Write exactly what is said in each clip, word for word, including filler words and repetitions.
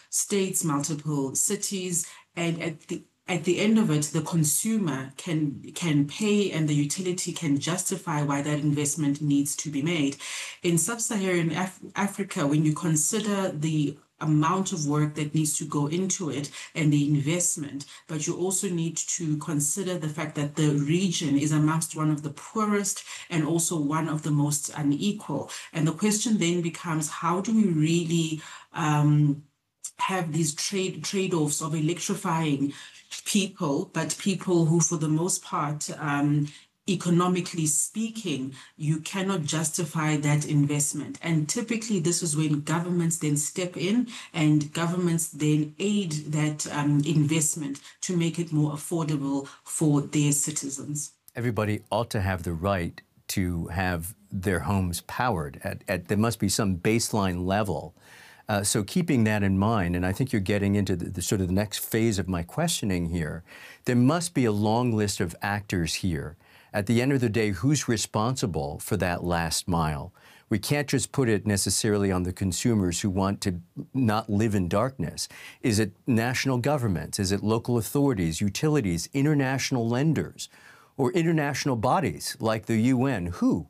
states, multiple cities, and at the at the end of it, the consumer can can pay and the utility can justify why that investment needs to be made. In sub-Saharan Af Africa, when you consider the amount of work that needs to go into it and the investment, but you also need to consider the fact that the region is amongst one of the poorest and also one of the most unequal. And the question then becomes, how do we really um, have these trade trade-offs of electrifying people, but people who, for the most part, um, economically speaking, you cannot justify that investment. And typically, this is when governments then step in and governments then aid that um, investment to make it more affordable for their citizens. Everybody ought to have the right to have their homes powered. At, at, there must be some baseline level. Uh, so keeping that in mind, and I think you're getting into the, the sort of the next phase of my questioning here, there must be a long list of actors here. At the end of the day, who's responsible for that last mile? We can't just put it necessarily on the consumers who want to not live in darkness. Is it national governments? Is it local authorities, utilities, international lenders, or international bodies like the U N? Who?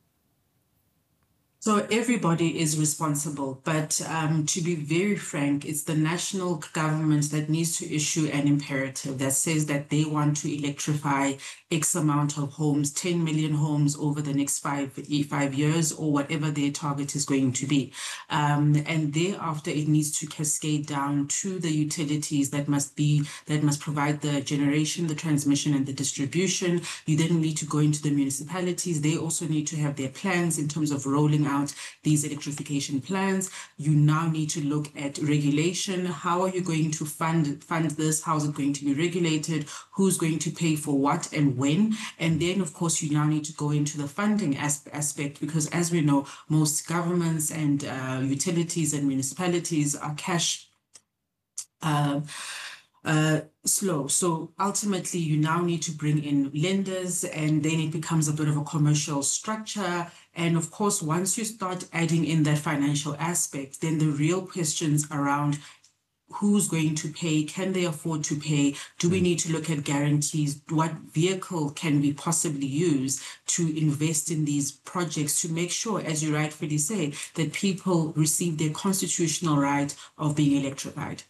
So everybody is responsible, but um, to be very frank, it's the national government that needs to issue an imperative that says that they want to electrify X amount of homes, ten million homes over the next five, five years, or whatever their target is going to be. Um, and thereafter, it needs to cascade down to the utilities that must be, that must provide the generation, the transmission, and the distribution. You then need to go into the municipalities. They also need to have their plans in terms of rolling out out these electrification plans. You now need to look at regulation. How are you going to fund fund this? How is it going to be regulated? Who's going to pay for what and when? And then, of course, you now need to go into the funding aspect, because as we know, most governments and uh, utilities and municipalities are cash uh, Uh, slow. So ultimately, you now need to bring in lenders, and then it becomes a bit of a commercial structure. And of course, once you start adding in that financial aspect, then the real questions around who's going to pay, can they afford to pay, do we need to look at guarantees, what vehicle can we possibly use to invest in these projects to make sure, as you rightfully say, that people receive their constitutional right of being electrified.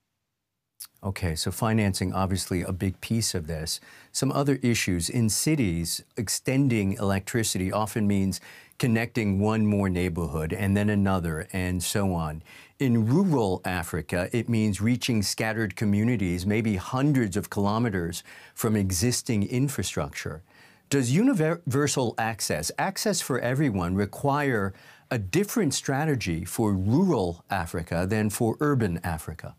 Okay, so financing, obviously a big piece of this. Some other issues. In cities, extending electricity often means connecting one more neighborhood and then another and so on. In rural Africa, it means reaching scattered communities, maybe hundreds of kilometers from existing infrastructure. Does universal access, access for everyone, require a different strategy for rural Africa than for urban Africa?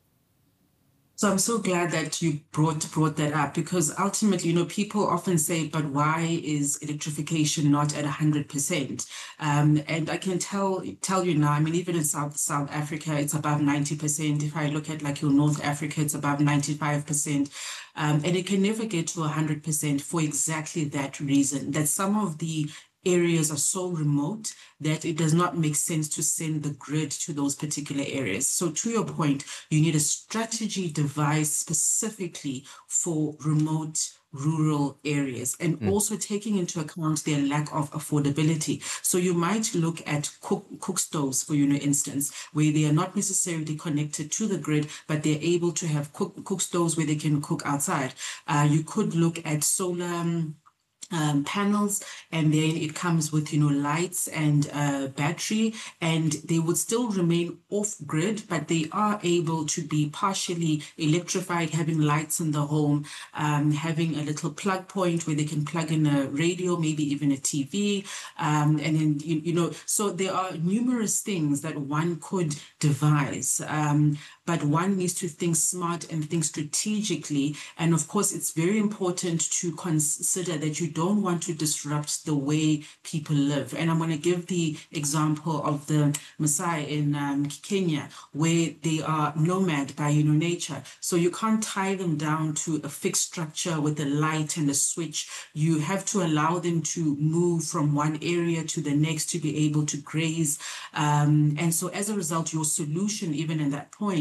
So I'm so glad that you brought brought that up, because ultimately, you know, people often say, but why is electrification not at one hundred percent? Um, and I can tell tell you now, I mean, even in South South Africa, it's above ninety percent. If I look at like your North Africa, it's above ninety-five percent. Um, and it can never get to one hundred percent for exactly that reason, that some of the areas are so remote that it does not make sense to send the grid to those particular areas. So to your point, you need a strategy devised specifically for remote rural areas, and mm. also taking into account their lack of affordability. So you might look at cook, cook stoves, for you know, instance, where they are not necessarily connected to the grid, but they're able to have cook, cook stoves where they can cook outside. Uh, you could look at solar um, Um, panels, and then it comes with, you know, lights and uh, battery, and they would still remain off grid, but they are able to be partially electrified, having lights in the home, um, having a little plug point where they can plug in a radio, maybe even a T V, um, and then, you, you know, so there are numerous things that one could devise, um, but one needs to think smart and think strategically. And of course, it's very important to consider that you don't want to disrupt the way people live. And I'm going to give the example of the Maasai in um, Kenya, where they are nomad by, you know, nature. So you can't tie them down to a fixed structure with a light and a switch. You have to allow them to move from one area to the next to be able to graze. Um, and so as a result, your solution, even in that point,